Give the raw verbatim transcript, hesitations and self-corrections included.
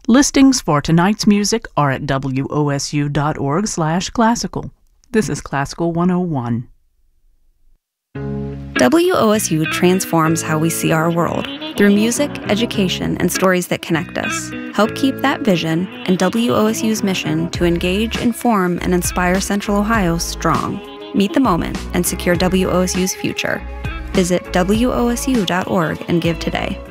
Listings for tonight's music are at W O S U dot org slash classical. This is Classical one oh one. W O S U transforms how we see our world through music, education, and stories that connect us. Help keep that vision and W O S U's mission to engage, inform, and inspire Central Ohio strong. Meet the moment and secure W O S U's future. Visit W O S U dot org and give today.